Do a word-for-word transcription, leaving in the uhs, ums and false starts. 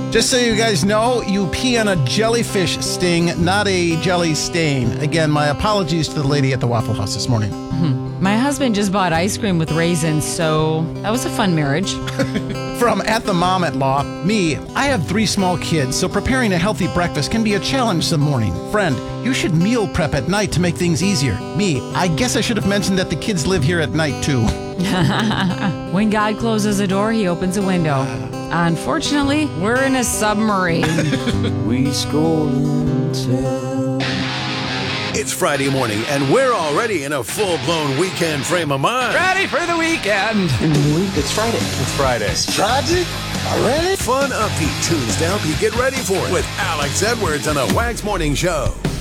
Just so you guys know, you pee on a jellyfish sting, not a jelly stain. Again, my apologies to the lady at the Waffle House this morning. Mm-hmm. My husband just bought ice cream with raisins, so that was a fun marriage. From At the Mom at Law, me, I have three small kids, so preparing a healthy breakfast can be a challenge some morning. Friend, you should meal prep at night to make things easier. Me, I guess I should have mentioned that the kids live here at night, too. When God closes a door, he opens a window. Unfortunately, we're in a submarine. We stroll into... It's Friday morning, and we're already in a full-blown weekend frame of mind. Ready for the weekend. It's Friday. It's Friday. It's Friday? Already? Fun, upbeat tunes to help you get ready for it with Alex Edwards on the Wags Morning Show.